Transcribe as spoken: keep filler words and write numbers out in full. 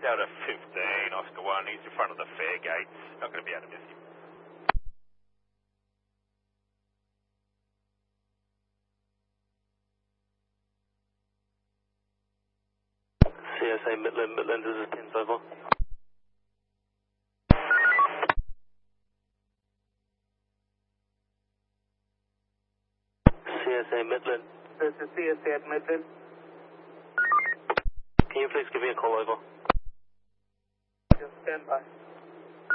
Delta fifteen, Oscar one, he's in front of the fare gates. Not going to be able to miss him. C S A Midland, Midland, this is Pins over. C S A Midland. This is C S A at Midland. Can you please give me a call over? Just stand by.